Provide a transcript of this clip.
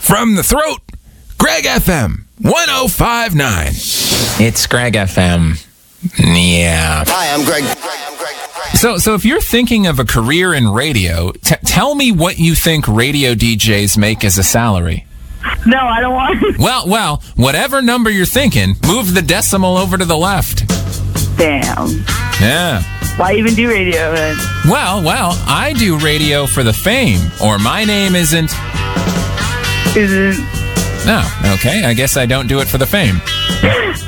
From the throat, Greg FM 105.9. It's Greg FM. Yeah. Hi, I'm Greg. So if you're thinking of a career in radio, tell me what you think radio DJs make as a salary. No, I don't want it. Well, whatever number you're thinking, move the decimal over to the left. Damn. Yeah. Why even do radio then? Well, I do radio for the fame, or my name isn't... Isn't... No, okay, I guess I don't do it for the fame.